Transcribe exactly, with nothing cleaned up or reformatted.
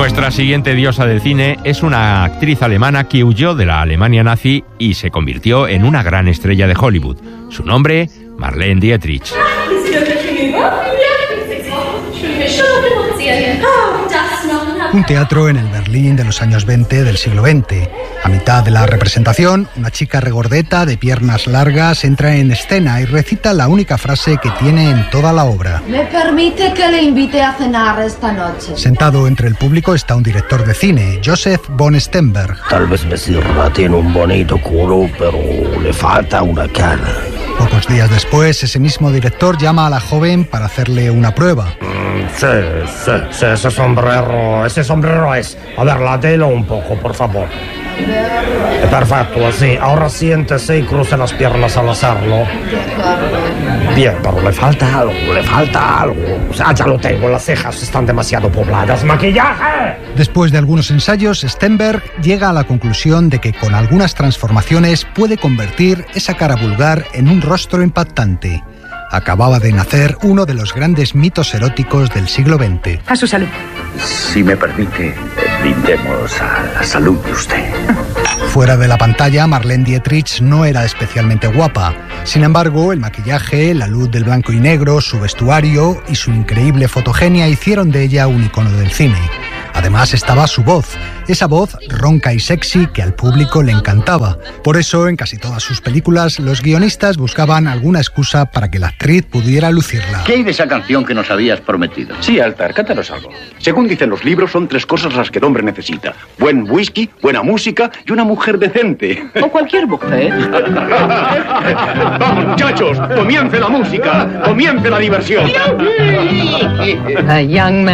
Nuestra siguiente diosa del cine es una actriz alemana que huyó de la Alemania nazi y se convirtió en una gran estrella de Hollywood. Su nombre, Marlene Dietrich. Un teatro en el Berlín de los años veinte del siglo veinte. A mitad de la representación, una chica regordeta de piernas largas entra en escena y recita la única frase que tiene en toda la obra. ¿Me permite que le invite a cenar esta noche? Sentado entre el público está un director de cine, Joseph von Stenberg. Tal vez me sirva, tiene un bonito culo, pero le falta una cara. Pocos días después, ese mismo director llama a la joven para hacerle una prueba. Mm, sí, sí, sí, ese sombrero, ese sombrero es... A ver, latelo un poco, por favor. Perfecto, así. Ahora siéntese y cruce las piernas al hacerlo. Bien, pero le falta algo, le falta algo. O sea, ya lo tengo, las cejas están demasiado pobladas. ¡Maquillaje! Después de algunos ensayos, Stenberg llega a la conclusión de que con algunas transformaciones puede convertir esa cara vulgar en un rostro impactante. Acababa de nacer uno de los grandes mitos eróticos del siglo veinte. A su salud. Si me permite, brindemos a la salud de usted. Fuera de la pantalla, Marlene Dietrich no era especialmente guapa. Sin embargo, el maquillaje, la luz del blanco y negro, su vestuario y su increíble fotogenia hicieron de ella un icono del cine. Además estaba su voz, esa voz ronca y sexy que al público le encantaba. Por eso, en casi todas sus películas, los guionistas buscaban alguna excusa para que la actriz pudiera lucirla. ¿Qué hay de esa canción que nos habías prometido? Sí, Altar, cántanos algo. Según dicen los libros, son tres cosas las que el hombre necesita. Buen whisky, buena música y una mujer decente. O cualquier mujer. Vamos, muchachos, comience la música, comience la diversión. A young man.